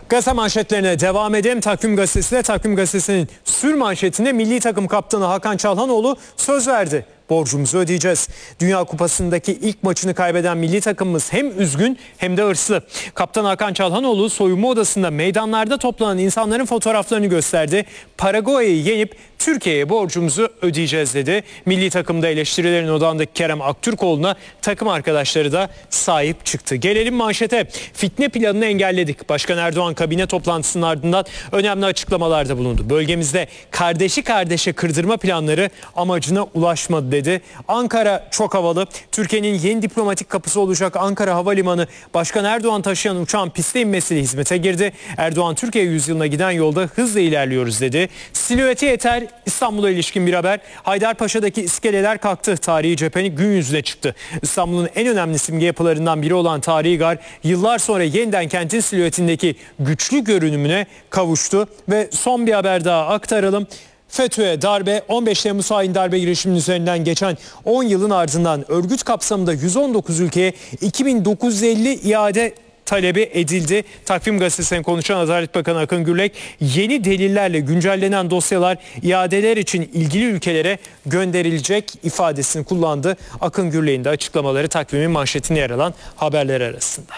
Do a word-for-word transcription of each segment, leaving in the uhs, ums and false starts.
Gazete manşetlerine devam edelim. Takvim Gazetesi'ne, Takvim Gazetesi'nin sür manşetinde milli takım kaptanı Hakan Çalhanoğlu söz verdi. Borcumuzu ödeyeceğiz. Dünya Kupası'ndaki ilk maçını kaybeden milli takımımız hem üzgün hem de hırslı. Kaptan Hakan Çalhanoğlu soyunma odasında meydanlarda toplanan insanların fotoğraflarını gösterdi. Paraguay'ı yenip Türkiye'ye borcumuzu ödeyeceğiz dedi. Milli takımda eleştirilerin odağındaki Kerem Aktürkoğlu'na takım arkadaşları da sahip çıktı. Gelelim manşete. Fitne planını engelledik. Başkan Erdoğan kabine toplantısının ardından önemli açıklamalarda bulundu. Bölgemizde kardeşi kardeşe kırdırma planları amacına ulaşmadı dedi. Ankara çok havalı. Türkiye'nin yeni diplomatik kapısı olacak Ankara Havalimanı Başkan Erdoğan taşıyan uçağın piste inmesiyle hizmete girdi. Erdoğan Türkiye yüzyılına giden yolda hızla ilerliyoruz dedi. Silüeti yeter. İstanbul'a ilişkin bir haber. Haydarpaşa'daki iskeleler kalktı. Tarihi cephenin gün yüzüne çıktı. İstanbul'un en önemli simge yapılarından biri olan Tarihi Gar yıllar sonra yeniden kentin silüetindeki güçlü görünümüne kavuştu. Ve son bir haber daha aktaralım. FETÖ'ye darbe, on beş Temmuz hain darbe girişiminin üzerinden geçen on yılın ardından örgüt kapsamında yüz on dokuz ülkeye iki bin dokuz yüz elli iade talebi edildi. Takvim Gazetesi'ne konuşan Adalet Bakanı Akın Gürlek, yeni delillerle güncellenen dosyalar iadeler için ilgili ülkelere gönderilecek ifadesini kullandı. Akın Gürlek'in de açıklamaları takvimin manşetine yer alan haberler arasında.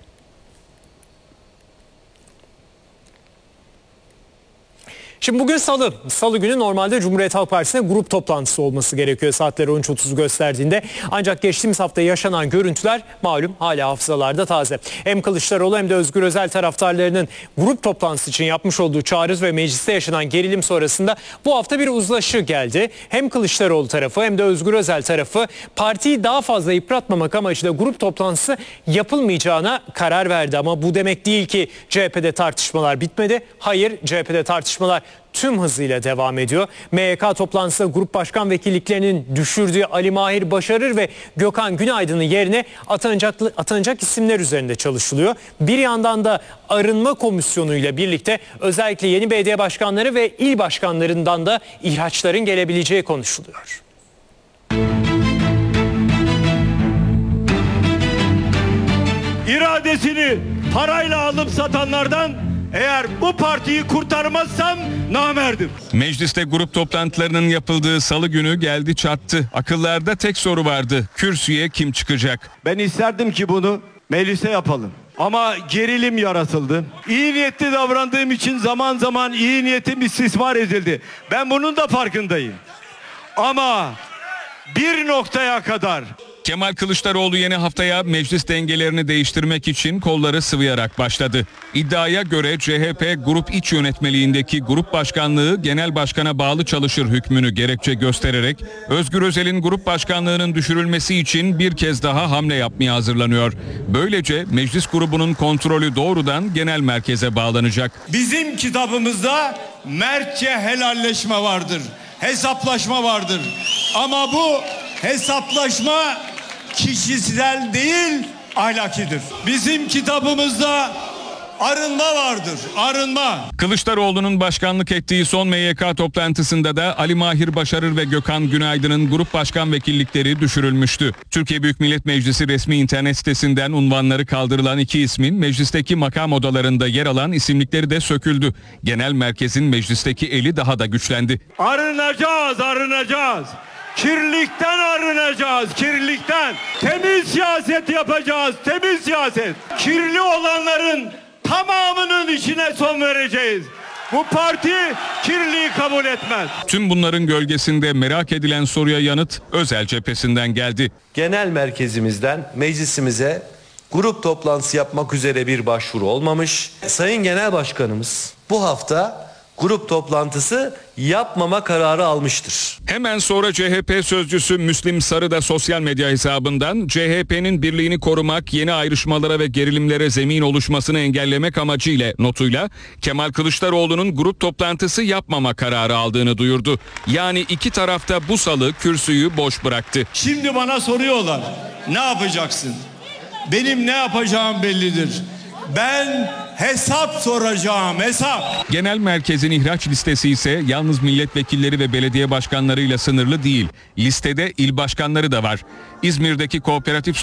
Şimdi bugün salı. Salı günü normalde Cumhuriyet Halk Partisi'ne grup toplantısı olması gerekiyor saatleri on üç otuzu gösterdiğinde. Ancak geçtiğimiz hafta yaşanan görüntüler malum hala hafızalarda taze. Hem Kılıçdaroğlu hem de Özgür Özel taraftarlarının grup toplantısı için yapmış olduğu çağrı ve mecliste yaşanan gerilim sonrasında bu hafta bir uzlaşı geldi. Hem Kılıçdaroğlu tarafı hem de Özgür Özel tarafı partiyi daha fazla yıpratmamak amacıyla grup toplantısı yapılmayacağına karar verdi. Ama bu demek değil ki C H P'de tartışmalar bitmedi. Hayır, C H P'de tartışmalar tüm hızıyla devam ediyor. M Y K toplantısında grup başkan vekilliklerinin düşürdüğü Ali Mahir Başarır ve Gökhan Günaydın'ın yerine atanacak, atanacak isimler üzerinde çalışılıyor. Bir yandan da arınma komisyonu ile birlikte özellikle yeni belediye başkanları ve il başkanlarından da ihraçların gelebileceği konuşuluyor. İradesini parayla alıp satanlardan eğer bu partiyi kurtarmazsam namerdim. Mecliste grup toplantılarının yapıldığı salı günü geldi çattı. Akıllarda tek soru vardı. Kürsüye kim çıkacak? Ben isterdim ki bunu meclise yapalım. Ama gerilim yaratıldı. İyi niyetli davrandığım için zaman zaman iyi niyetim istismar edildi. Ben bunun da farkındayım. Ama bir noktaya kadar... Kemal Kılıçdaroğlu yeni haftaya meclis dengelerini değiştirmek için kolları sıvayarak başladı. İddiaya göre C H P grup iç yönetmeliğindeki grup başkanlığı genel başkana bağlı çalışır hükmünü gerekçe göstererek Özgür Özel'in grup başkanlığının düşürülmesi için bir kez daha hamle yapmaya hazırlanıyor. Böylece meclis grubunun kontrolü doğrudan genel merkeze bağlanacak. Bizim kitabımızda mertçe helalleşme vardır, hesaplaşma vardır. Ama bu hesaplaşma kişisel değil, ahlakidir. Bizim kitabımızda arınma vardır, arınma. Kılıçdaroğlu'nun başkanlık ettiği son M Y K toplantısında da Ali Mahir Başarır ve Gökhan Günaydın'ın grup başkan vekillikleri düşürülmüştü. Türkiye Büyük Millet Meclisi resmi internet sitesinden unvanları kaldırılan iki ismin meclisteki makam odalarında yer alan isimlikleri de söküldü. Genel merkezin meclisteki eli daha da güçlendi. Arınacağız, arınacağız. Kirlilikten arınacağız, kirlilikten. Temiz siyaset yapacağız, temiz siyaset. Kirli olanların tamamının içine son vereceğiz. Bu parti kirliliği kabul etmez. Tüm bunların gölgesinde merak edilen soruya yanıt Özel cephesinden geldi. Genel merkezimizden meclisimize grup toplantısı yapmak üzere bir başvuru olmamış. Sayın Genel Başkanımız bu hafta grup toplantısı yapmama kararı almıştır. Hemen sonra C H P sözcüsü Müslim Sarı da sosyal medya hesabından C H P'nin birliğini korumak, yeni ayrışmalara ve gerilimlere zemin oluşmasını engellemek amacıyla notuyla Kemal Kılıçdaroğlu'nun grup toplantısı yapmama kararı aldığını duyurdu. Yani iki tarafta bu salı kürsüyü boş bıraktı. Şimdi bana soruyorlar, ne yapacaksın? Benim ne yapacağım bellidir. Ben hesap soracağım, hesap. Genel merkezin ihraç listesi ise yalnız milletvekilleri ve belediye başkanlarıyla sınırlı değil. Listede il başkanları da var. İzmir'deki Kooperatif